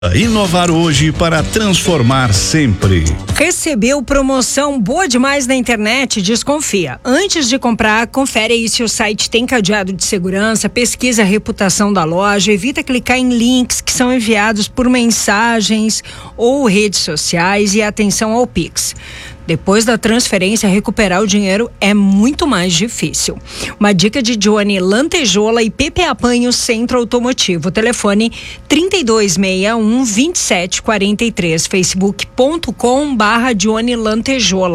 Inovar hoje para transformar sempre. Recebeu promoção boa demais na internet? Desconfia. Antes de comprar, confere aí se o site tem cadeado de segurança, pesquisa a reputação da loja, evita clicar em links que são enviados por mensagens ou redes sociais e atenção ao Pix. Depois da transferência, recuperar o dinheiro é muito mais difícil. Uma dica de Johnny Lantejola e Pepe Apanho Centro Automotivo. Telefone 3261-2743, facebook.com/Johnny Lantejola.